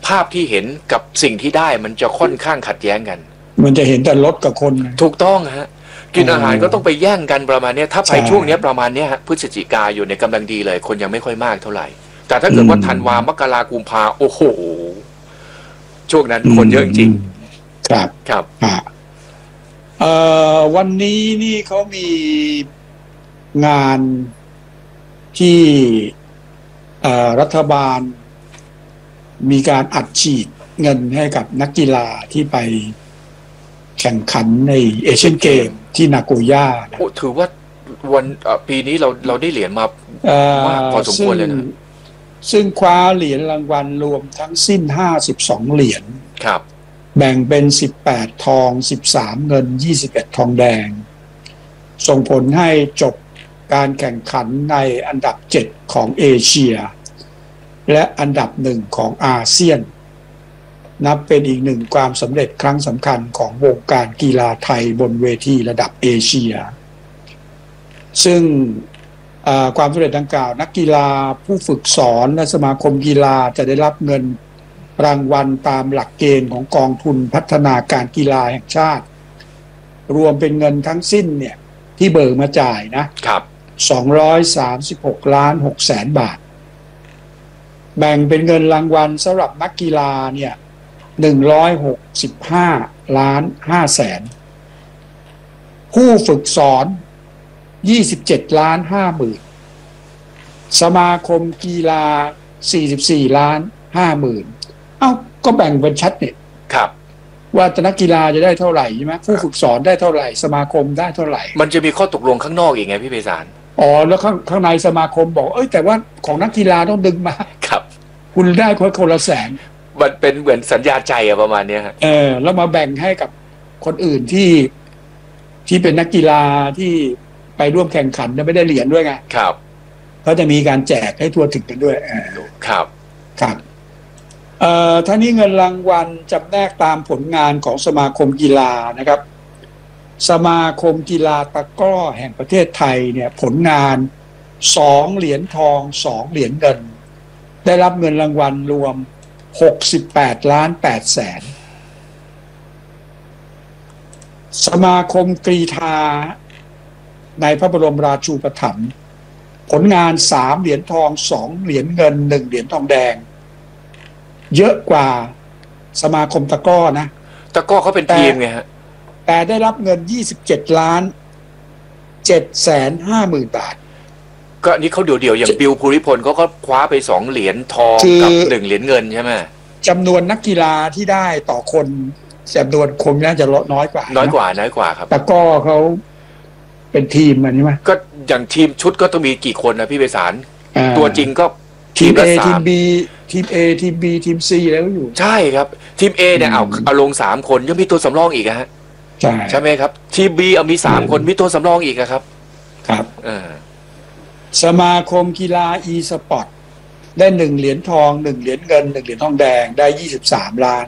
ภาพที่เห็นกับสิ่งที่ได้มันจะค่อนข้างขัดแย้งกันมันจะเห็นแต่รถกับคนถูกต้องฮะกินอาหารก็ต้องไปแย่งกันประมาณนี้ถ้าไปช่วงนี้ประมาณนี้ฮะพฤศจิกาอยู่ในกำลังดีเลยคนยังไม่ค่อยมากเท่าไหร่แต่ถ้าเกิดว่าธันวามกรากุมภาโอ้โหช่วงนั้นคนเยอะจริงครับครับวันนี้นี่เขามีงานที่รัฐบาลมีการอัดฉีดเงินให้กับนักกีฬาที่ไปแข่งขันในเอเชียนเกมที่นาโกย่าโอ้ถือว่าวันปีนี้เราได้เหรียญมามากพอสมควรเลยนะซึ่งคว้าเหรียญรางวัลรวมทั้งสิ้น52เหรียญครับแบ่งเป็น18ทอง13เงิน21ทองแดงส่งผลให้จบการแข่งขันในอันดับ7ของเอเชียและอันดับ1ของอาเซียนนับเป็นอีกหนึ่งความสำเร็จครั้งสำคัญของวงการกีฬาไทยบนเวทีระดับเอเชียซึ่งความสำเร็จดังกล่าวนักกีฬาผู้ฝึกสอนและสมาคมกีฬาจะได้รับเงินรางวัลตามหลักเกณฑ์ของกองทุนพัฒนาการกีฬาแห่งชาติรวมเป็นเงินทั้งสิ้นเนี่ยที่เบิกมาจ่ายนะครับ236.6 ล้านบาทแบ่งเป็นเงินรางวัลสำหรับนักกีฬาเนี่ย165.5 ล้านผู้ฝึกสอน27.5 ล้านสมาคมกีฬา44.5 ล้านก็แบ่งเป็นชัดเนี่ยครับว่านักกีฬาจะได้เท่าไหร่ใช่ไหมผู้ฝึกสอนได้เท่าไหร่สมาคมได้เท่าไหร่มันจะมีข้อตกลงข้างนอกอีกไงพี่ไพศาลแล้วข้างในสมาคมบอกแต่ว่าของนักกีฬาต้องดึงมาครับคุณได้คนละแสนมันเป็นเหมือนสัญญาใจประมาณนี้ฮะแล้วมาแบ่งให้กับคนอื่นที่เป็นนักกีฬาที่ไปร่วมแข่งขันและไม่ได้เหรียญด้วยไงครับเขาจะมีการแจกให้ทั่วถึงกันด้วยครับท่านี้เงินรางวัลจำแนกตามผลงานของสมาคมกีฬานะครับสมาคมกีฬาตะกร้อแห่งประเทศไทยเนี่ยผลงาน2เหรียญทอง2เหรียญเงินได้รับเงินรางวัลรวม68.8 ล้านสมาคมกรีฑาในพระบรมราชูปถัมภ์ผลงาน3เหรียญทอง2เหรียญเงิน1เหรียญทองแดงเยอะกว่าสมาคมตะกร้อนะตะกร้อเขาเป็นทีมไงฮะแต่ได้รับเงิน27.7 ล้านบาทก็อันนี้เขาเดี่ยวๆอย่างบิลภูริพลเขาก็คว้าไป2เหรียญทองกับ1เหรียญเงินใช่ไหมจำนวนนักกีฬาที่ได้ต่อคนจำนวนคนน่าจะลดน้อยกว่าครับตะกร้อเขาเป็นทีมมันใช่ไหมก็อย่างทีมชุดก็ต้องมีกี่คนนะพี่ไพศาลตัวจริงก็ทีม A ทีม B ทีม A ทีม B ทีม C แล้วอยู่ใช่ครับทีม A เนี่ยเอาลง3คนยังมีตัวสำรองอีกฮะใช่ไหมครับทีม B เอามี3คนมีตัวสำรองอีกครับสมาคมกีฬา e-sport ได้1เหรียญทอง1เหรียญเงิน1เหรียญทองแดงได้23 ล้าน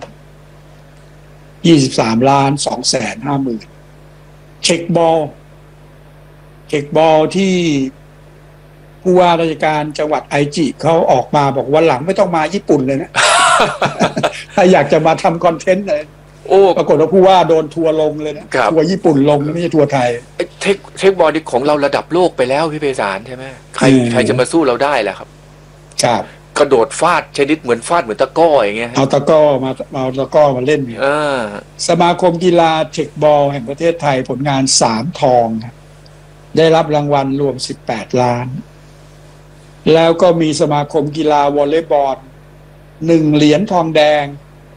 250,000เช็คบอลที่ผู้ว่าราชการจังหวัดไอจิเขาออกมาบอกวันหลังไม่ต้องมาญี่ปุ่นเลยนะ ถ้าอยากจะมาทำคอนเทนต์เลยปรากฏว่าผู้ว่าโดนทัวร์ลงเลยนะทัวร์ญี่ปุ่นลงไม่ใช่ทัวร์ไทยเทคบอลนี่ของเราระดับโลกไปแล้วพี่ไพศาลใช่ไหมใครจะมาสู้เราได้ล่ะครับกระโดดฟาดชนิดเหมือนตะก้ออย่างเงี้ยเอาตะก้อมาเล่นเนี่ยสมาคมกีฬาเทคบอลแห่งประเทศไทยผลงาน3ทองได้รับรางวัลรวม18 ล้านแล้วก็มีสมาคมกีฬาวอลเลย์บอล1เหรียญทองแดง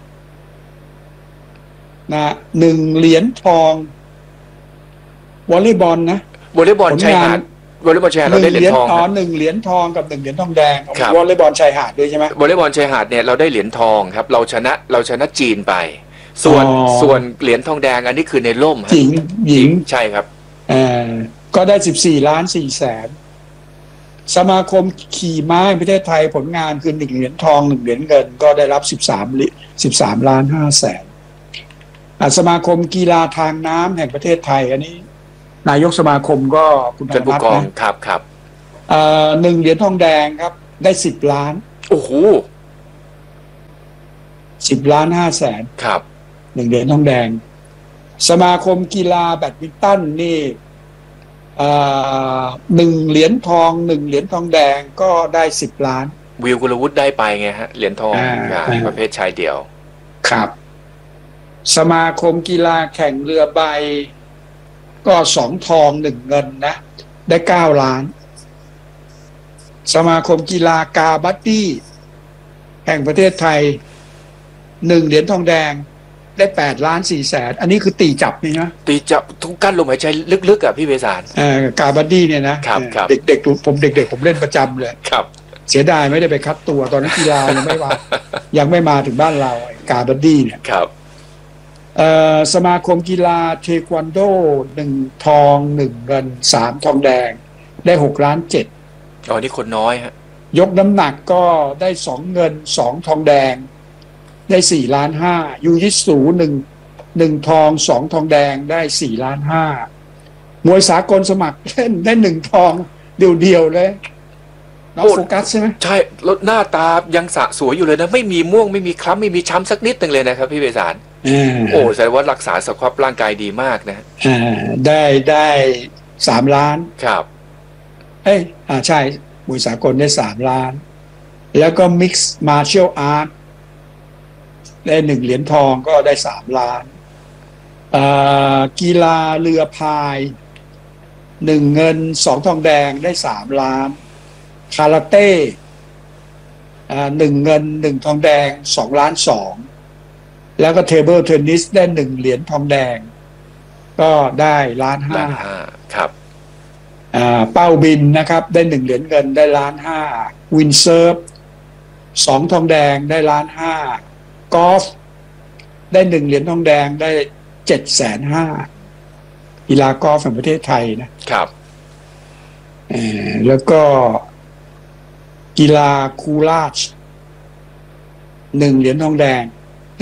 นะ1เหรียญทองวอลเลย์บอลนะวอลเลย์บอลชายหาดเราได้เหรียญทอง 1เหรียญทองกับ1เหรียญทองแดงวอลเลย์บอลชายหาดด้วยใช่ไหมวอลเลย์บอลชายหาดเนี่ยเราได้เหรียญทองครับเราชนะจีนไปส่วนเหรียญทองแดงอันนี้คือในร่มหญิงใช่ครับก็ได้14.4 ล้านสมาคมขี่ม้าแห่งประเทศไทยผลงานคือ1เหรียญทอง1เหรียญเงินก็ได้รับ13.5 ล้านสมาคมกีฬาทางน้ำแห่งประเทศไทยอันนี้นายกสมาคมก็คุณธนวัฒน์นะครับ 1เหรียญทองแดงครับได้10 ล้านโอ้โห 10,500,000 ครับ 1 เหรียญทองแดงสมาคมกีฬาแบดมินตันนี่1 เหรียญทอง1 เหรียญทองแดงก็ได้10 ล้านวิวกุลวุฒิได้ไปไงฮะเหรียญทองประเภทชายเดี่ยวครับสมาคมกีฬาแข่งเรือใบก็2 ทอง1 เงินนะได้9 ล้านสมาคมกีฬากาบัดดี้แห่งประเทศไทย1 เหรียญทองแดงได้8,400,000อันนี้คือตีจับนี่นะตีจับทุกกั้นลมหายใจลึกๆอ่ะพี่เวสานกาบัดดี้เนี่ยนะครับเด็กๆผมเด็กๆผมเล่นประจำเลยครับเสียดายไม่ได้ไปคัดตัวตอนนั้นกีฬายังไม่มาถึงบ้านเรากาบัดดี้เนี่ยครับสมาคมกีฬาเทควันโด1 ทอง1 เงิน3 ทองแดงได้6,700,000 อ๋อนี่คนน้อยฮะยกน้ำหนักก็ได้2 เงิน2 ทองแดงได้4,500,000ยูยิสู1 ทอง2 ทองแดงได้4,500,000มวยสากลสมัครเล่นได้1 ทองเดียวเลยน้องโฟกัสใช่ไหมใช่แล้วหน้าตายังสะสวยอยู่เลยนะไม่มีม่วงไม่มีคล้ำไม่มีช้ำสักนิดนึงเลยนะครับพี่เวสานโอ้แสดงว่ารักษาสุขภาพร่างกายดีมากนะได้3 ล้านครับใช่มวยสากลได้3 ล้านแล้วก็ Mix Martial Art ได้1 เหรียญทองก็ได้3 ล้านกีฬาเรือพาย1 เงิน2 ทองแดงได้3 ล้านคาราเต้1 เงิน1 ทองแดง2,200,000แล้วก็เทเบิลเทนนิสได้1 เหรียญทองแดงก็ได้1,500,000 ครับเป้าบินนะครับได้1 เหรียญเงินได้1,500,000วินเซิร์ฟ2 ทองแดงได้1,500,000กอล์ฟได้1 เหรียญทองแดงได้750,000กีฬากอล์ฟแห่งประเทศไทยนะครับแล้วก็กีฬาคูราช1 เหรียญทองแดงได้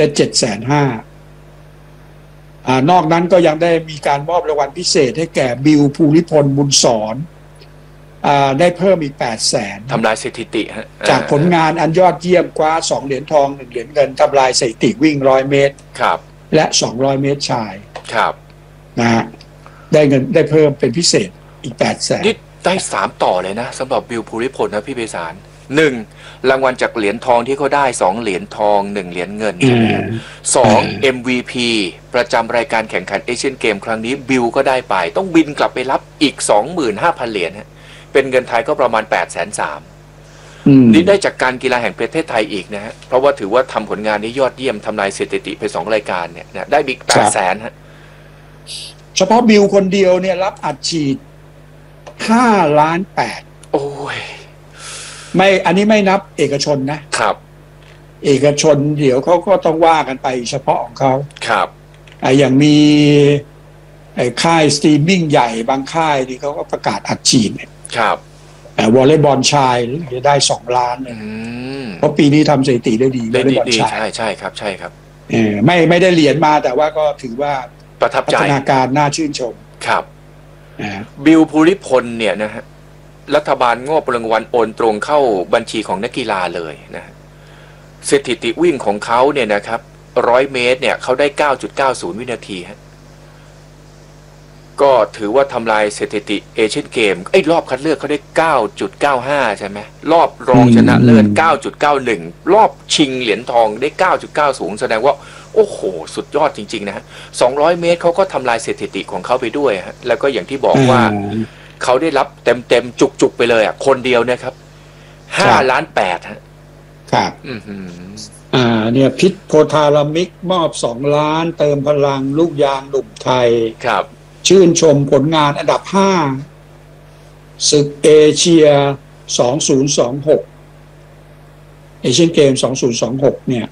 750,000นอกนั้นก็ยังได้มีการมอบรางวัลพิเศษให้แก่บิลภูริพลบุญสอนได้เพิ่มอีก800,000 ทำลายสถิติฮะจากผลงานอันยอดเยี่ยมคว้า2 เหรียญทอง1 เหรียญเงินทำลายสถิติวิ่ง100 เมตรครับและ200 เมตรชายครับนะฮะได้เงินได้เพิ่มเป็นพิเศษอีก800,000 นี่ได้3 ต่อเลยนะสำหรับบิลภูริพลนะพี่เบสาร1 รางวัลจากเหรียญทองที่เขาได้2 เหรียญทอง1 เหรียญเงินใช่ไหม2 MVP ประจำรายการแข่งขันเอเชียนเกมครั้งนี้บิลก็ได้ไปต้องบินกลับไปรับอีก 25,000 เหรียญเป็นเงินไทยก็ประมาณ830,000นี่ได้จากการกีฬาแห่งประเทศไทยอีกนะฮะเพราะว่าถือว่าทำผลงานนี้ยอดเยี่ยมทำลายสถิติไป2 รายการเนี่ยได้อีก800,000ฮะเฉพาะบิลคนเดียวเนี่ยรับอัดฉีด5,800,000 โอ้ยไม่อันนี้ไม่นับเอกชนนะครับเอกชนเดี๋ยวเขาก็ต้องว่ากันไปเฉพาะของเขาครับอย่างมีค่ายสตรีมมิ่งใหญ่บางค่ายที่เขาก็ประกาศอัดฉีดครับวอลเลย์บอลชายจะได้2 ล้านเลยเพราะปีนี้ทำสถิติได้ดีวอลเลย์บอลชายใช่ครับใช่ครับไม่ได้เหรียญมาแต่ว่าก็ถือว่าประทับใจพัฒนาการน่าชื่นชมครับบิลภูริพลเนี่ยนะฮะรัฐบาลงบรางวัลโอนตรงเข้าบัญชีของนักกีฬาเลยนะสถิติวิ่งของเขาเนี่ยนะครับ100 เมตรเนี่ยเขาได้ 9.90 วินาทีฮะก็ถือว่าทำลายสถิติเอเชียนเกมรอบคัดเลือกเขาได้ 9.95 ใช่ไหมรอบรองชนะเลิศ 9.91 รอบชิงเหรียญทองได้ 9.90 แสดงว่าโอ้โหสุดยอดจริงๆนะฮะ200 เมตรเขาก็ทำลายสถิติของเขาไปด้วยฮะแล้วก็อย่างที่บอกว่าเขาได้รับเต็มจุกๆไปเลยคนเดียวนะครับ5.8 ล้านฮะครับเนี่ยพิษโพธารามิกมอบ2 ล้านเติมพลังลูกยางหนุ่มไทยครับชื่นชมผลงานอันดับ5ศึกเอเชีย2026เอเชียนเกม2026เนี่ย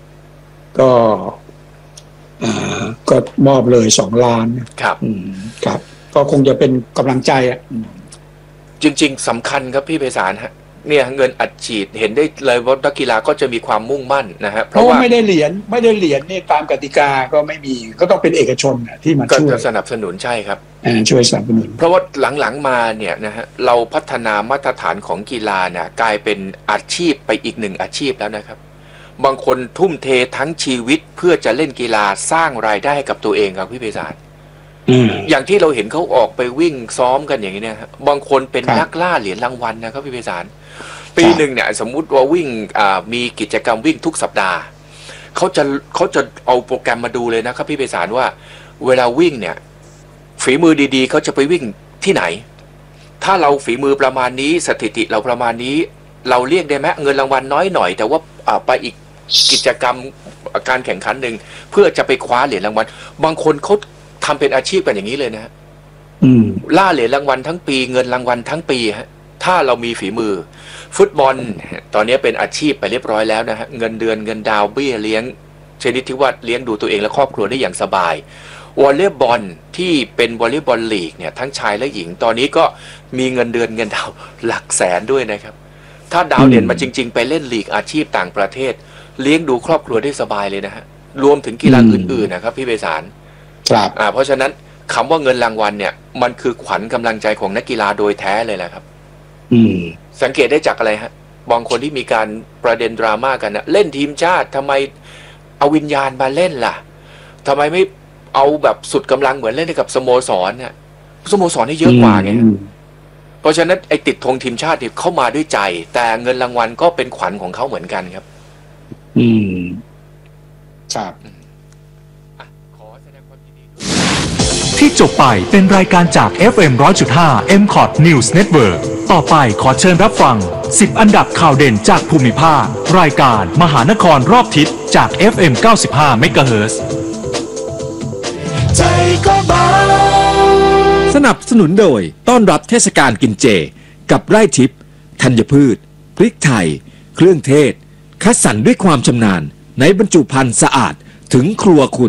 ก็มอบเลย2 ล้านครับครับก็คงจะเป็นกำลังใจจริงๆสำคัญครับพี่ไพศาลฮะเนี่ยเงินอัดฉีดเห็นได้เลยว่านักกีฬาก็จะมีความมุ่งมั่นนะฮะเพราะว่าไม่ได้เหรียญนี่ตามกติกาก็ไม่มีก็ต้องเป็นเอกชนที่มาช่วยสนับสนุนใช่ครับช่วยสนับสนุนเพราะว่าหลังๆมาเนี่ยนะฮะเราพัฒนามาตรฐานของกีฬาเนี่ยกลายเป็นอาชีพไปอีก1 อาชีพแล้วนะครับบางคนทุ่มเททั้งชีวิตเพื่อจะเล่นกีฬาสร้างรายได้ให้กับตัวเองครับพี่ไพศาลอย่างที่เราเห็นเขาออกไปวิ่งซ้อมกันอย่างนี้เนี่ยบางคนเป็นนักล่าเหรียญรางวัลนะครับพี่ไพศาลปีหนึ่งเนี่ยสมมุติว่าวิ่งมีกิจกรรมวิ่งทุกสัปดาห์เขาจะเอาโปรแกรมมาดูเลยนะครับพี่ไพศาลว่าเวลาวิ่งเนี่ยฝีมือดีๆเขาจะไปวิ่งที่ไหนถ้าเราฝีมือประมาณนี้สถิติเราประมาณนี้เราเรียกได้ไหมเงินรางวัลน้อยหน่อยแต่ว่าไปอีกกิจกรรมการแข่งขันหนึ่งเพื่อจะไปคว้าเหรียญรางวัลบางคนเขาทำเป็นอาชีพกันอย่างนี้เลยนะฮะล่าเหรียญรางวัลทั้งปีเงินรางวัลทั้งปีฮะถ้าเรามีฝีมือฟุตบอลตอนนี้เป็นอาชีพไปเรียบร้อยแล้วนะฮะเงินเดือนเงินดาวเบี้ยเลี้ยงชนิดที่ว่าเลี้ยงดูตัวเองและครอบครัวได้อย่างสบายวอลเลย์บอลที่เป็นวอลเลย์บอลลีกเนี่ยทั้งชายและหญิงตอนนี้ก็มีเงินเดือนเงินดาวหลักแสนด้วยนะครับถ้าดาวเด่นมาจริงๆไปเล่นลีกอาชีพต่างประเทศเลี้ยงดูครอบครัวได้สบายเลยนะฮะรวมถึงกีฬาอื่นๆนะครับพี่ไพศาลครับเพราะฉะนั้นคำว่าเงินรางวัลเนี่ยมันคือขวัญกำลังใจของนักกีฬาโดยแท้เลยแหละครับสังเกตได้จากอะไรฮะบางคนที่มีการประเด็นดราม่ากันนะเล่นทีมชาติทำไมเอาวิญญาณมาเล่นล่ะทำไมไม่เอาแบบสุดกำลังเหมือนเล่นกับสโมสรเนี่ยสโมสรนี่เยอะกว่าไงเพราะฉะนั้นไอ้ติดธงทีมชาติเข้ามาด้วยใจแต่เงินรางวัลก็เป็นขวัญของเขาเหมือนกันครับครับขอแสดงความยินดีที่จบไปเป็นรายการจาก FM 100.5 MCOT News Network ต่อไปขอเชิญรับฟัง10อันดับข่าวเด่นจากภูมิภาครายการมหานครรอบทิศจาก FM 95 MHz ใจก็เบาสนับสนุนโดยต้อนรับเทศกาลกินเจกับไร่ทิพย์ธัญพืชพริกไทยเครื่องเทศคัดสรรด้วยความชำนาญในบรรจุภัณฑ์สะอาดถึงครัวคุณ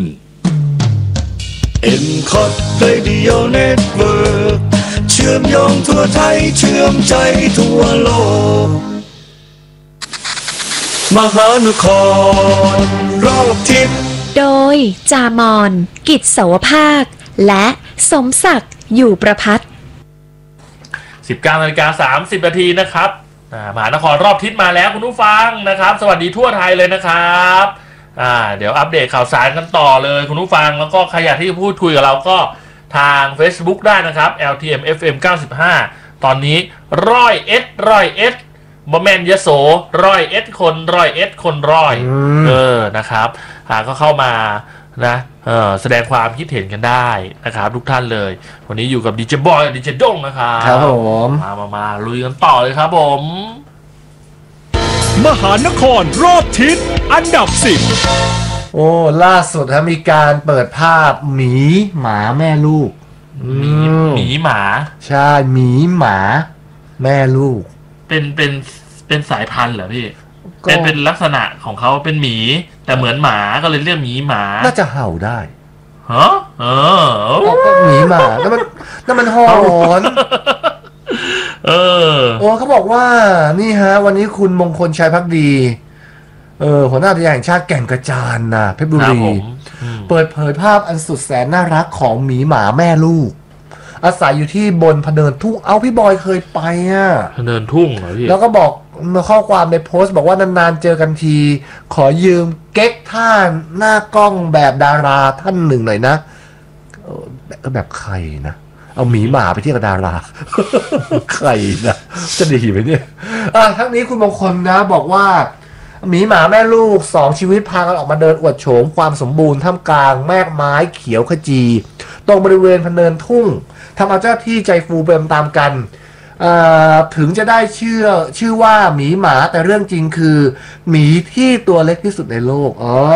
MCOT Radio Network เชื่อมโยงทั่วไทยเชื่อมใจทั่วโลกมหานครรอบทิศโดยจามอนกิจเสาวภาคและสมศักดิ์อยู่ประภัตร 19:30 นาทีนะครับมหานครรอบทิศมาแล้วคุณผู้ฟังนะครับสวัสดีทั่วไทยเลยนะครับเดี๋ยวอัปเดตข่าวสารกันต่อเลยคุณผู้ฟังแล้วก็ใครอยากที่จะพูดคุยกับเราก็ทาง Facebook ได้นะครับ LTM FM 95ตอนนี้100 บอแมนยโส100คน100คนนะครับก็เข้ามานะแสดงความคิดเห็นกันได้นะครับทุกท่านเลยวันนี้อยู่กับดีเจบอยดีเจด้งนะครับครับผมมาลุยกันต่อเลยครับผมมหานครรอบทิศอันดับ10 โอ้ล่าสุดมีการเปิดภาพหมีหมาแม่ลูกหมีหมาใช่หมีหมาแม่ลูกเป็นสายพันธุ์เหรอพี่เป็นลักษณะของเขาเป็นหมีแต่เหมือนหมาก็เลยเรียกหมีหมาน่าจะเห่าได้ฮะก็หมีหมาแล้วมันหอนโอ้เขาบอกว่านี่ฮะวันนี้คุณมงคลชัยภักดีหัวหน้าอุทยานแห่งชาติแก่งกระจานนะเพชรบุรีเปิดเผยภาพอันสุดแสนน่ารักของหมีหมาแม่ลูกอาศัยอยู่ที่บนพะเนินทุ่งเอาพี่บอยเคยไปพะเนินทุ่งเหรอพี่แล้วก็บอกข้อความในโพสต์บอกว่านานๆเจอกันทีขอยืมเก๊กท่าหน้ากล้องแบบดาราท่านหนึ่งหน่อยนะแบบใครนะเอาหมีหมาไปเทียบกับดาราใครนะจะดีไหมเนี่ยทั้งนี้คุณมงคลนะบอกว่าหมีหมาแม่ลูก2ชีวิตพากันออกมาเดินอวดโฉมความสมบูรณ์ท่ามกลางแมกไม้เขียวขจีตรงบริเวณพะเนินทุ่งทำเอาเจ้าที่ใจฟูไปตามกันถึงจะได้ชื่อว่าหมีหมาแต่เรื่องจริงคือหมีที่ตัวเล็กที่สุดในโลก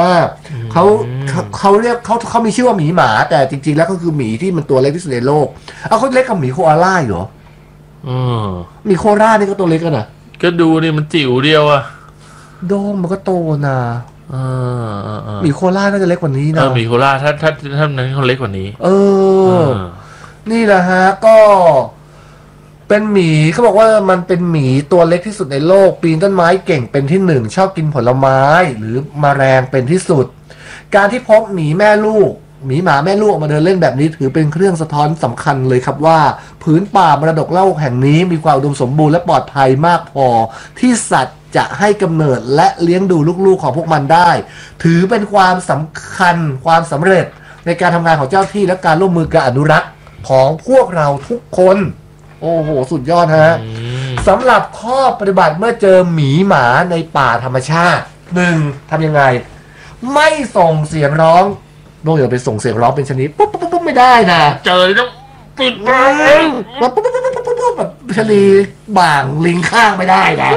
เขาเรียกเขามีชื่อว่าหมีหมาแต่จริงๆแล้วก็คือหมีที่มันตัวเล็กที่สุดในโลกเขาเล็กกับหมีโคอาล่าเหรอหมีโคอาล่านี่ก็ตัวเล็กกันนะก็ดูนี่มันจิ๋วเดียวอะโดมมันก็โตนะหมีโคอาล่าน่าจะเล็กกว่านี้นะหมีโคอาล่าถ้านั้นเขาเล็กกว่านี้นี่แหละฮะก็เป็นหมีเขาบอกว่ามันเป็นหมีตัวเล็กที่สุดในโลกปีนต้นไม้เก่งเป็นที่หนึ่งชอบกินผลไม้หรือแมลงเป็นที่สุดการที่พบหมีแม่ลูกหมีหมาแม่ลูกมาเดินเล่นแบบนี้ถือเป็นเครื่องสะท้อนสำคัญเลยครับว่าผืนป่ามรดกโลกแห่งนี้มีความอุดมสมบูรณ์และปลอดภัยมากพอที่สัตว์จะให้กำเนิดและเลี้ยงดูลูกๆของพวกมันได้ถือเป็นความสำคัญความสำเร็จในการทำงานของเจ้าที่และการร่วมมือการอนุรักษ์ของพวกเราทุกคนโอ้โหสุดยอดฮะสำหรับข้อปฏิบัติเมื่อเจอหมีหมาในป่าธรรมชาติ 1. ทำยังไงไม่ส่งเสียงร้องโดยอย่าไปส่งเสียงร้องเป็นชนิดปุ๊บปุ๊บปุ๊บไม่ได้นะเจอต้องปิดปากแบบปุ๊บปุ๊บปุ๊บปุ๊บปุ๊บแบบชนีบ่างลิงข้างไม่ได้นะ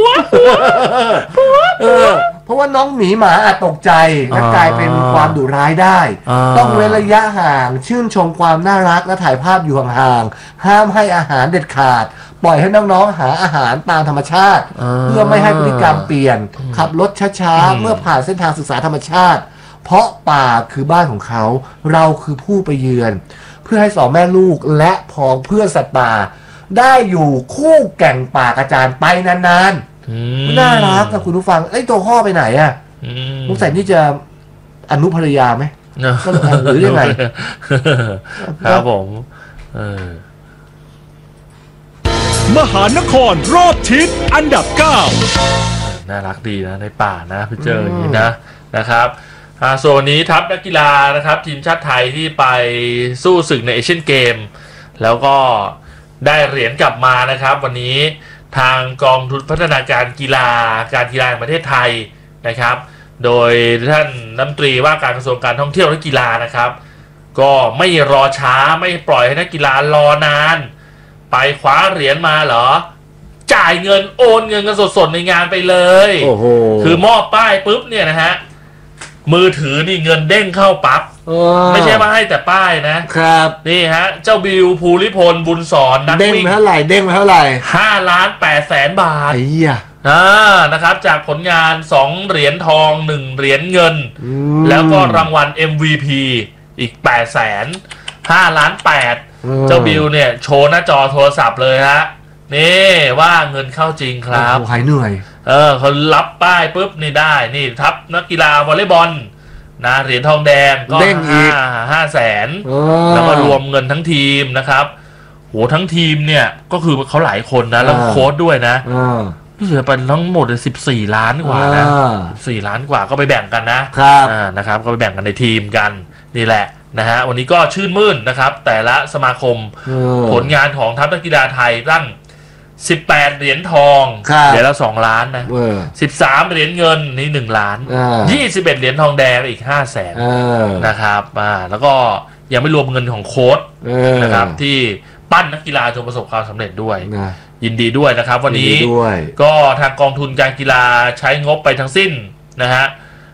เพราะว่าน้องหมีหมาอาจตกใจและกลายเป็นความดุร้ายได้ต้องเว้นระยะห่างชื่นชมความน่ารักและถ่ายภาพอยู่ห่างๆห้ามให้อาหารเด็ดขาดปล่อยให้น้องๆหาอาหารตามธรรมชาติเพื่อไม่ให้พฤติกรรมเปลี่ยนขับรถช้าๆเมื่อผ่านเส้นทางศึกษาธรรมชาติเพราะป่าคือบ้านของเขาเราคือผู้ไปเยือนเพื่อให้สองแม่ลูกและพ้องเพื่อนสัตว์ป่าได้อยู่คู่แก่งป่ากระจานไปนานๆน่ารักนะคุณผู้ฟังไอ้ตัวพ่อไปไหนอ่ะสงสัยนี่จะอนุภรรยาไหมหรือยังไงครับผมมหานครรอบทิศอันดับ 9 น่ารักดีนะในป่านะไปเจออย่างนี้นะครับส่วนวันนี้ทัพนักกีฬานะครับทีมชาติไทยที่ไปสู้ศึกในเอเชียนเกมแล้วก็ได้เหรียญกลับมานะครับวันนี้ทางกองทุนพัฒนาการกีฬาการกีฬาแห่งประเทศไทยนะครับโดยท่านรัฐมนตรีว่าการกระทรวงการท่องเที่ยวและกีฬานะครับก็ไม่รอช้าไม่ปล่อยให้นักกีฬารอนานไปคว้าเหรียญมาเหรอจ่ายเงินโอนเงินกันสดๆในงานไปเลยคือมอบป้ายปุ๊บเนี่ยนะฮะมือถือนี่เงินเด้งเข้าปั๊บไม่ใช่ว่าให้แต่ป้ายนะครับนี่ฮะเจ้าบิวภูริพลบุญสอนนักวิ่งเด้งมาเท่าไหร่ 5,800,000 บาทไอ้เหี้ยนะครับจากผลงาน2เหรียญทอง1เหรียญเงินแล้วก็รางวัล MVP อีก 800,000 5,800,000เจ้าบิวเนี่ยโชว์หน้าจอโทรศัพท์เลยฮะนี่ว่าเงินเข้าจริงครับหายเหนื่อยเขารับป้ายปุ๊บนี่ได้นี่ทัพนักกีฬาวอลเลย์บอลนะเหรียญทองแดงก็500,000แล้วก็รวมเงินทั้งทีมนะครับโหทั้งทีมเนี่ยก็คือเขาหลายคนนะแล้วโค้ชด้วยนะรู้สึกเป็นทั้งหมด14 ล้านกว่านะ14 ล้านกว่าก็ไปแบ่งกันนะครับก็ไปแบ่งกันในทีมกันนี่แหละนะฮะวันนี้ก็ชื่นมื่นนะครับแต่ละสมาคมผลงานของทัพนักกีฬาไทยตั้ง18เหรียญทองเหรียญละ2 ล้านนะ13เหรียญเงินนี่1 ล้าน21เหรียญทองแดงอีก500,000นะครับแล้วก็ยังไม่รวมเงินของโค้ชนะครับที่ปั้นนักกีฬาจนประสบความสำเร็จด้วยยินดีด้วยนะครับวันนี้ก็ทางกองทุนการกีฬาใช้งบไปทั้งสิ้นนะฮะ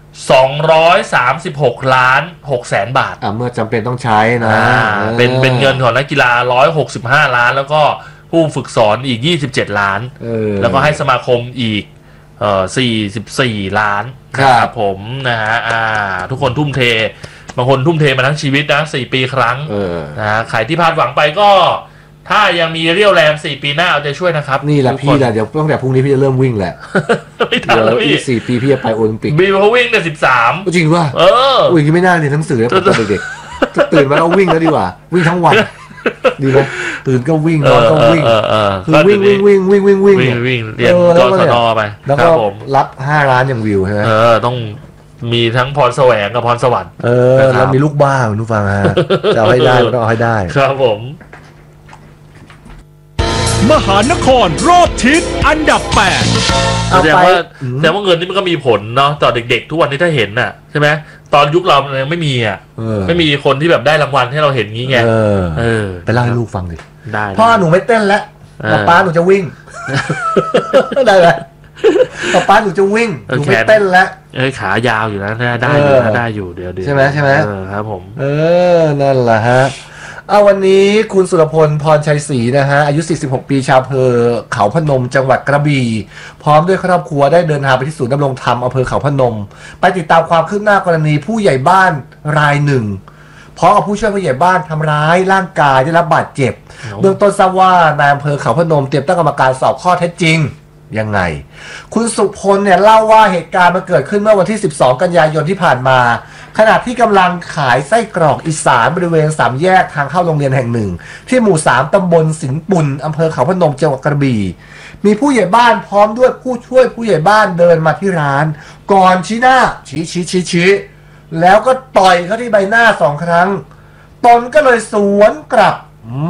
236,600,000 บาทเมื่อจำเป็นต้องใช้นะเป็นเงินของนักกีฬา165 ล้านแล้วก็ผู้ฝึกสอนอีก27 ล้านแล้วก็ให้สมาคมอีก44 ล้านครับผมนะฮะทุกคนทุ่มเทบางคนทุ่มเทมาทั้งชีวิตนะ4 ปีครั้งนะใครที่พลาดหวังไปก็ถ้ายังมีเรี่ยวแรง4 ปีหน้าเอาใจช่วยนะครับนี่แหละพี่เดี๋ยวตั้งแต่พรุ่งนี้พี่จะเริ่มวิ่งแหละไม่ทันแล้วพี่ 4 ปีพี่จะไปโอลิมปิกบีเขาวิ่งแต่13 จริงป่ะวิ่งไม่น่าเรียนหนังสือแล้วตอนเด็กๆตื่นมาแล้ววิ่งแล้วดีกว่าวิ่งทั้งวันดีไหมตื่นก็วิ่งนอนก็วิ่งคือวิ่งเรียนก็สนอไปแล้วก็รับ5 ล้านอย่างวิวใช่ไหมต้องมีทั้งพรแสวงกับพรสวรรค์แล้วมีลูกบ้าคุณผู้ฟังฮะจะเอาให้ได้ต้องเอาให้ได้ครับผมมหานครรอบทิศอันดับ 8 แสดงว่าเงินนี่มันก็มีผลเนาะต่อเด็กๆทุกวันนี้ถ้าเห็นน่ะใช่ไหมตอนยุคเรายังไม่มีไม่มีคนที่แบบได้รางวัลให้เราเห็นงี้ไงไปเล่าให้ลูกฟังดิได้พ่อหนูไม่เต้นแล้วป้าหนูจะวิ่งได้ไหมป้าหนูจะวิ่งหนูไม่เต้นแล้วขายาวอยู่นะได้อยู่เดี๋ยวใช่ไหมครับผมนั่นแหละฮะวันนี้คุณสุรพลพรชัยศรีนะฮะอายุ46 ปีชาวอำเภอเขาพนมจังหวัดกระบี่พร้อมด้วยครอบครัวได้เดินทางไปที่ศูนย์ดำรงธรรมอำเภอเขาพนมไปติดตามความคืบหน้ากรณีผู้ใหญ่บ้านรายหนึ่งพร้อมกับผู้ช่วยผู้ใหญ่บ้านทำร้ายร่างกายได้รับบาดเจ็บเบื้องต้นทราบว่านายอำเภอเขาพนมเตรียมตั้งกรรมการสอบข้อเท็จจริงยังไงคุณสุพลเนี่ยเล่าว่าเหตุการณ์มันเกิดขึ้นเมื่อวันที่12 กันยายนที่ผ่านมาขณะที่กำลังขายไส้กรอกอีสานบริเวณ3 แยกทางเข้าโรงเรียนแห่งหนึ่งที่หมู่ 3 ตำบลสินปุ่นอำเภอเขาพนมจังหวัดกระบี่มีผู้ใหญ่บ้านพร้อมด้วยผู้ช่วยผู้ใหญ่บ้านเดินมาที่ร้าน ก่อนชี้หน้าชี้แล้วก็ต่อยเขาที่ใบหน้า2 ครั้งตนก็เลยสวนกลับ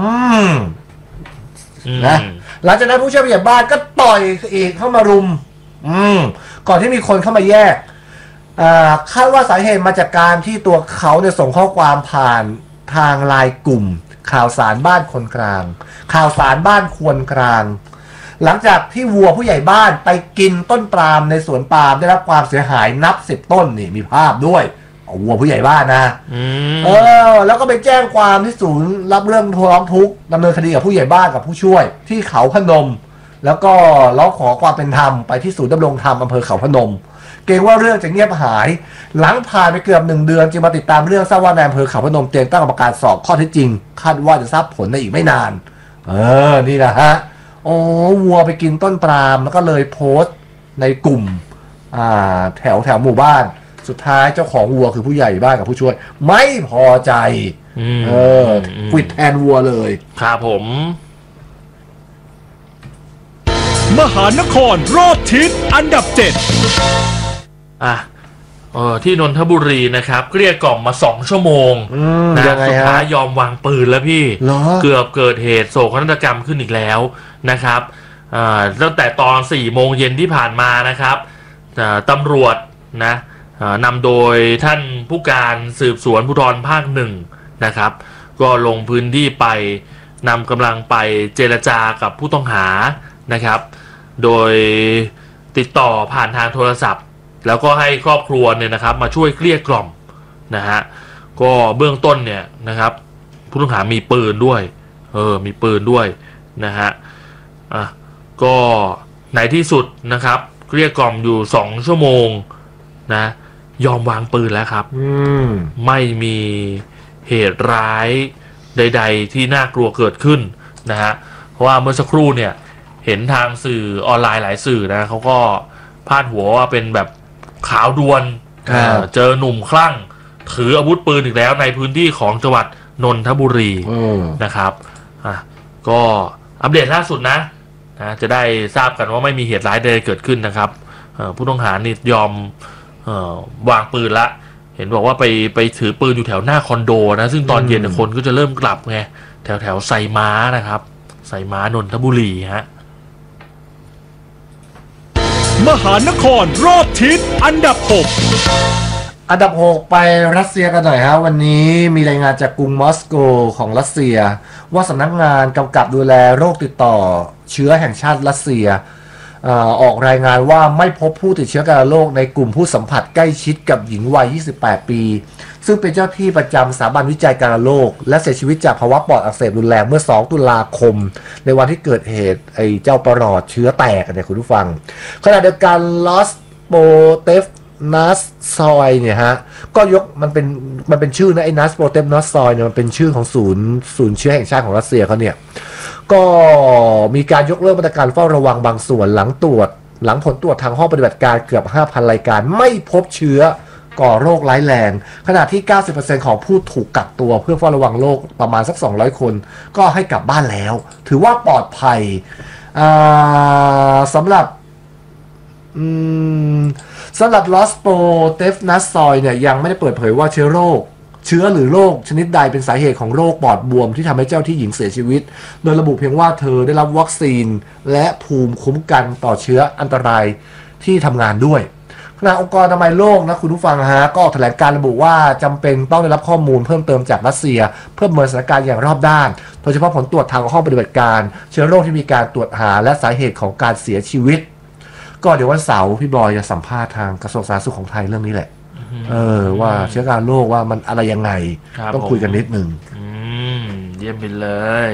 นะหลังจากนั้นผู้ช่วยผู้ใหญ่บ้านก็ต่อยอีกเข้ามารุมก่อนที่มีคนเข้ามาแยกคาดว่าสาเหตุมาจากการที่ตัวเขาเนี่ยส่งข้อความผ่านทางไลน์กลุ่มข่าวสารบ้านคนกลางข่าวสารบ้านควรกลางหลังจากที่วัวผู้ใหญ่บ้านไปกินต้นปาล์มในสวนปาล์มได้รับความเสียหายนับ10 ต้นนี่มีภาพด้วยวัวผู้ใหญ่บ้านนะแล้วก็ไปแจ้งความที่ศูนย์รับเรื่องร้องทุกข์ดำเนินคดีกับผู้ใหญ่บ้านกับผู้ช่วยที่เขาพนมแล้วก็ร้องขอความเป็นธรรมไปที่ศูนย์ดำรงธรรมอำเภอเขาพนมเกรงว่าเรื่องจะเงียบหายหลังผ่านไปเกือบ1 เดือนจึงมาติดตามเรื่องทราบว่านายอำเภอเขาพนมเตรียมตั้งกรรมการสอบข้อเท็จจริงคาดว่าจะทราบผลในอีกไม่นานนี่นะฮะวัวไปกินต้นปาล์มแล้วก็เลยโพสต์ในกลุ่มแถวหมู่บ้านสุดท้ายเจ้าของวัวคือผู้ใหญ่บ้านกับผู้ช่วยไม่พอใจควิดแทนวัวเลยครับผมมหานครรอบทิศอันดับ 7 ที่นนทบุรีนะครับเกลี้ยกล่อมมา2 ชั่วโมงนะสุดท้ายยอมวางปืนแล้วพี่เกือบเกิดเหตุโศกนาฏกรรมขึ้นอีกแล้วนะครับตั้งแต่ตอน 4 โมงเย็นที่ผ่านมานะครับตำรวจนะนำโดยท่านผู้การสืบสวนภูธรภาค 1นะครับก็ลงพื้นที่ไปนำกำลังไปเจรจากับผู้ต้องหานะครับโดยติดต่อผ่านทางโทรศัพท์แล้วก็ให้ครอบครัวเนี่ยนะครับมาช่วยเกลี้ยกล่อมนะฮะก็เบื้องต้นเนี่ยนะครับผู้ต้องหามีปืนด้วยมีปืนด้วยนะฮะก็ในที่สุดนะครับเกลี้ยกล่อมอยู่2 ชั่วโมงนะยอมวางปืนแล้วครับไม่มีเหตุร้ายใดๆที่น่ากลัวเกิดขึ้นนะฮะเพราะว่าเมื่อสักครู่เนี่ยเห็นทางสื่อออนไลน์หลายสื่อนะเขาก็พาดหัวว่าเป็นแบบข่าวด่วนเจอหนุ่มคลั่งถืออาวุธปืนอีกแล้วในพื้นที่ของจังหวัดนนทบุรีนะครับก็อัปเดตล่าสุดนะจะได้ทราบกันว่าไม่มีเหตุร้ายใดเกิดขึ้นนะครับผู้ต้องหานี่ยอมวางปืนละเห็นบอกว่าไปถือปืนอยู่แถวหน้าคอนโดนะซึ่งตอนเย็นคนก็จะเริ่มกลับไงแถวไซม้านะครับไซม้านนทบุรีฮะมหานครรอบทิศอันดับ 6 อันดับ 6ไปรัสเซียกันหน่อยฮะวันนี้มีรายงานจากกรุงมอสโกของรัสเซียว่าสำนักงานกำกับดูแลโรคติดต่อเชื้อแห่งชาติรัสเซียออกรายงานว่าไม่พบผู้ติดเชื้อกาฬโรคในกลุ่มผู้สัมผัสใกล้ชิดกับหญิงวัย 28 ปีซึ่งเป็นเจ้าที่ประจำสถาบันวิจัยกาฬโรคและเสียชีวิตจากภาวะปอดอักเสบรุนแรงเมื่อ2 ตุลาคมในวันที่เกิดเหตุไอ้เจ้าประหลอดเชื้อแตกเนี่ยคุณผู้ฟังขณะเดียวกันลอสโปเตฟนัสซอยเนี่ยฮะก็ยกมันเป็นชื่อนะไอ้นัสโปเตฟนัสซอยเนี่ยมันเป็นชื่อของศูนย์เชื้อแห่งชาติของรัสเซียเขาเนี่ยก็มีการยกเลิกมาตรการเฝ้าระวังบางส่วนหลังผลตรวจทางห้องปฏิบัติการเกือบ 5,000 รายการไม่พบเชื้อก่อโรคร้ายแรงขณะที่ 90% ของผู้ถูกกักตัวเพื่อเฝ้าระวังโรคประมาณสัก200 คนก็ให้กลับบ้านแล้วถือว่าปลอดภัยสำหรับลอสโปเตฟนัสซอยเนี่ยยังไม่ได้เปิดเผยว่าเชื้อหรือโรคชนิดใดเป็นสาเหตุของโรคปอดบวมที่ทำให้เจ้าที่หญิงเสียชีวิตโดยระบุเพียงว่าเธอได้รับวัคซีนและภูมิคุ้มกันต่อเชื้ออันตรายที่ทำงานด้วยขณะองค์กรอนามัยโลกนะคุณผู้ฟังฮะก็แถลงการระบุว่าจำเป็นต้องได้รับข้อมูลเพิ่มเติมจากรัสเซียเพื่อประเมินสถานการณ์อย่างรอบด้านโดยเฉพาะผลตรวจทางห้องปฏิบัติการเชื้อโรคที่มีการตรวจหาและสาเหตุของการเสียชีวิตก็เดี๋ยววันเสาร์พี่บอยจะสัมภาษณ์ทางกระทรวงสาธารณสุขของไทยเรื่องนี้แหละว่าเชื้อการโรคว่ามันอะไรยังไงต้องคุยกันนิดนึงเยี่ยมไปเลย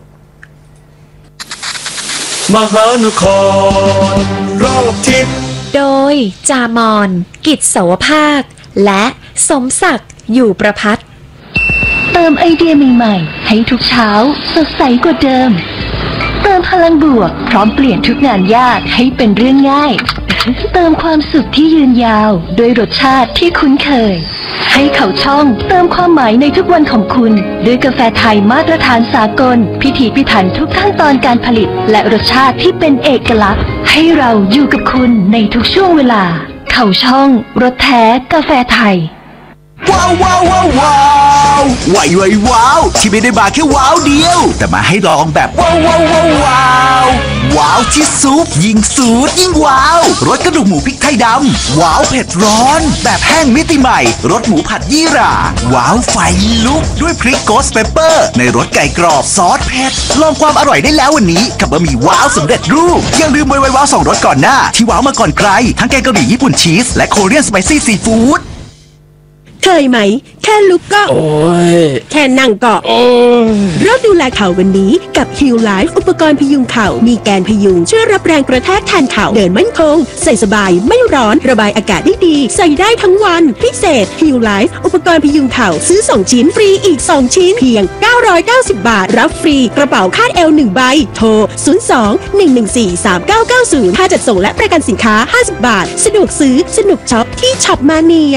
มหานครรอบทิศโดยจามอนกิจเสาวภาคและสมศักดิ์อยู่ประภัตเติมไอเดียใหม่ๆให้ทุกเช้าสดใสกว่าเดิมเติมพลังบวกพร้อมเปลี่ยนทุกงานยากให้เป็นเรื่องง่าย เติมความสุขที่ยืนยาวด้วยรสชาติที่คุ้นเคยให้เขาช่องเติมความหมายในทุกวันของคุณด้วยกาแฟไทยมาตรฐานสากลพิถีพิถันทุกขั้นตอนการผลิตและรสชาติที่เป็นเอกลักษณ์ให้เราอยู่กับคุณในทุกช่วงเวลาเขาช่องรสแท้กาแฟไทยว้าวว้าวว้าวว้าวว้าวที่ไม่ได้มาแค่ว้าวเดียวแต่มาให้ลองแบบว้าวว้าวว้าวว้าวที่ซุปยิ่งสูตรยิ่งว้าวรสกระดูกหมูพริกไทยดำว้าวเผ็ดร้อนแบบแห้งมิติใหม่รสหมูผัดยี่หร่าว้าวไฟลุกด้วยพริกโกสเปเปอร์ในรสไก่กรอบซอสเผ็ดลองความอร่อยได้แล้ววันนี้กับบะหมี่ว้าวสำเร็จรูปอย่าลืมว้าว2รสก่อนหน้าที่ว้าวมาก่อนใครทั้งแกงกะหรี่ญี่ปุ่นชีสและโคเรียนสไปซี่ซีฟู้ดเคยไหมแค่ลุกก็โอ้ยแค่นั่งก็โอ้ยเริ่มดูแลเข่าวันนี้กับ Heal Life อุปกรณ์พยุงเข่ามีแกนพยุงช่วยรับแรงกระแทกแทนเข่าเดินมั่นคงใส่สบายไม่ร้อนระบายอากาศได้ดีใส่ได้ทั้งวันพิเศษ Heal Life อุปกรณ์พยุงเข่าซื้อ2ชิ้นฟรีอีก2ชิ้นเพียง990 บาทรับฟรีกระเป๋าคาดเอว1ใบโทร02-114-3990ค่าจัดส่งและประกันสินค้า50 บาทสะดวกซื้อสนุกช็อปที่ช็อปมาเนีย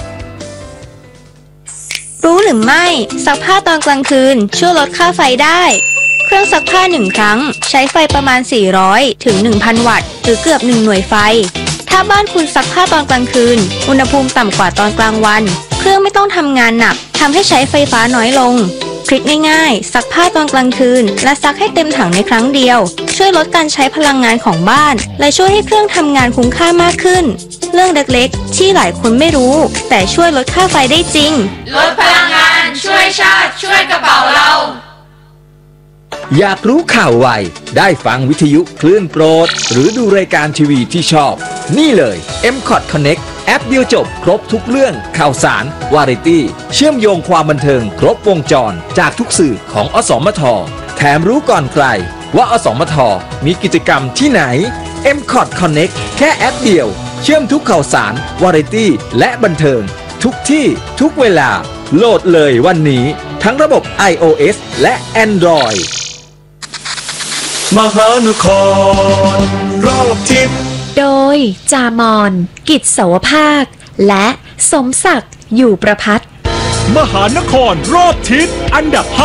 รู้หรือไม่ซักผ้าตอนกลางคืนช่วยลดค่าไฟได้เครื่องซักผ้า1ครั้งใช้ไฟประมาณ400ถึง 1,000 วัตต์หรือเกือบ1หน่วยไฟถ้าบ้านคุณซักผ้าตอนกลางคืนอุณหภูมิต่ำกว่าตอนกลางวันเครื่องไม่ต้องทำงานหนักทำให้ใช้ไฟฟ้าน้อยลงทริคง่ายๆซักผ้าตอนกลางคืนและซักให้เต็มถังในครั้งเดียวช่วยลดการใช้พลังงานของบ้านและช่วยให้เครื่องทำงานคุ้มค่ามากขึ้นเรื่องเล็กๆที่หลายคนไม่รู้แต่ช่วยลดค่าไฟได้จริงลดพลังงานช่วยชาติช่วยกระเป๋าเราอยากรู้ข่าวไวได้ฟังวิทยุคลื่นโปรดหรือดูรายการทีวีที่ชอบนี่เลย MCOT Connect แอปเดียวจบครบทุกเรื่องข่าวสารวาไรตี้เชื่อมโยงความบันเทิงครบวงจรจากทุกสื่อของอสมทแถมรู้ก่อนใครว่าอสมทมีกิจกรรมที่ไหน MCOT Connect แค่แอปเดียวเชื่อมทุกข่าวสารวาไรตี้และบันเทิงทุกที่ทุกเวลาโหลดเลยวันนี้ทั้งระบบ iOS และ Android มหานครรอบทิศโดยจามอนกิจเสาวภาคและสมศักดิ์อยู่ประภัตรมหานครรอบทิศอันดับ5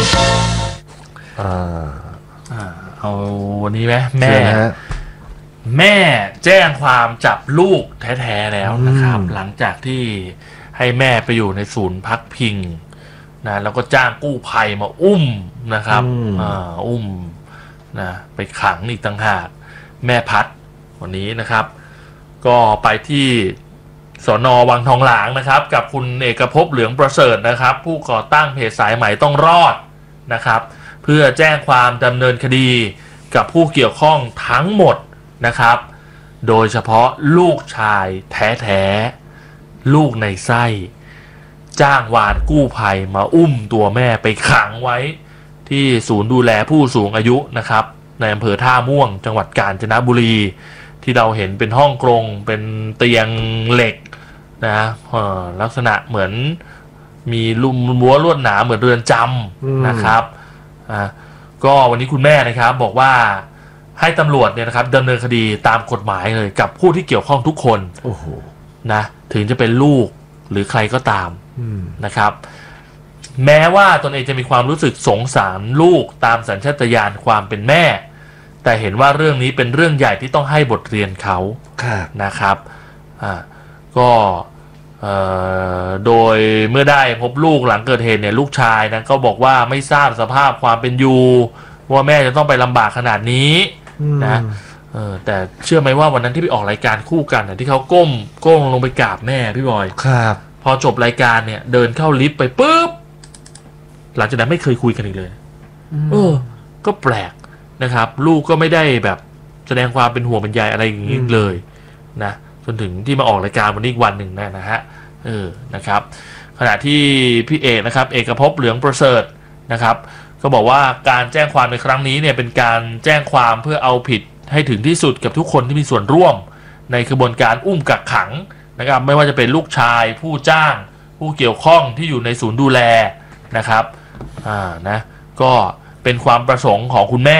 เอาวันนี้ไหมแม่แจ้งความจับลูกแท้ๆแล้วนะครับหลังจากที่ให้แม่ไปอยู่ในศูนย์พักพิงนะแล้วก็จ้างกู้ภัยมาอุ้มนะครับอุ้มนะไปขังอีกต่างหากแม่พัดวันนี้นะครับก็ไปที่สน.วังทองหลางนะครับกับคุณเอกภพเหลืองประเสริฐนะครับผู้ก่อตั้งเพจสายไหมต้องรอดนะครับเพื่อแจ้งความดำเนินคดีกับผู้เกี่ยวข้องทั้งหมดนะครับโดยเฉพาะลูกชายแท้ๆลูกในไส้จ้างวานกู้ภัยมาอุ้มตัวแม่ไปขังไว้ที่ศูนย์ดูแลผู้สูงอายุนะครับในอำเภอท่าม่วงจังหวัดกาญจนบุรีที่เราเห็นเป็นห้องกรงเป็นเตียงเหล็กนะลักษณะเหมือนมีรั้วลวดหนามเหมือนเรือนจำนะครับก็วันนี้คุณแม่นะครับบอกว่าให้ตำรวจเนี่ยนะครับดำเนินคดีตามกฎหมายเลยกับผู้ที่เกี่ยวข้องทุกคนนะถึงจะเป็นลูกหรือใครก็ตามนะครับแม้ว่าตนเองจะมีความรู้สึกสงสารลูกตามสัญชาตญาณความเป็นแม่แต่เห็นว่าเรื่องนี้เป็นเรื่องใหญ่ที่ต้องให้บทเรียนเขานะครับก็โดยเมื่อได้พบลูกหลังเกิดเหตุเนี่ยลูกชายนะก็บอกว่าไม่ทราบสภาพความเป็นอยู่ว่าแม่จะต้องไปลำบากขนาดนี้นะแต่เชื่อไหมว่าวันนั้นที่ไปออกรายการคู่กันที่เขาก้มลงไปกราบแม่พี่บอยครับพอจบรายการเนี่ยเดินเข้าลิฟต์ไปปุ๊บหลังจากนั้นไม่เคยคุยกันอีกเลยก็แปลกนะครับลูกก็ไม่ได้แบบแสดงความเป็นห่วงเป็นใยอะไรอย่างนี้เลยนะจนถึงที่มาออกรายการวันนี้อีกวันหนึ่งนะฮะนะครับขณะที่พี่เอกนะครับเอกภพเหลืองประเสริฐนะครับก็บอกว่าการแจ้งความในครั้งนี้เนี่ยเป็นการแจ้งความเพื่อเอาผิดให้ถึงที่สุดกับทุกคนที่มีส่วนร่วมในกระบวนการอุ้มกักขังนะครับไม่ว่าจะเป็นลูกชายผู้จ้างผู้เกี่ยวข้องที่อยู่ในศูนย์ดูแลนะครับนะก็เป็นความประสงค์ของคุณแม่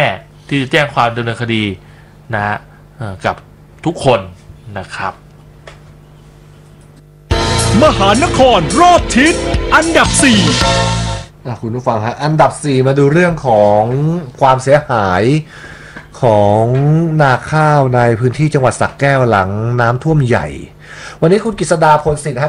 ที่จะแจ้งความดำเนินคดีนะกับทุกคนนะครับมหานครรอบทิศอันดับ 4 คุณผู้ฟังฮะอันดับ 4 มาดูเรื่องของความเสียหายของนาข้าวในพื้นที่จังหวัดสระแก้วหลังน้ำท่วมใหญ่วันนี้คุณกฤษดาพลสิทธิ์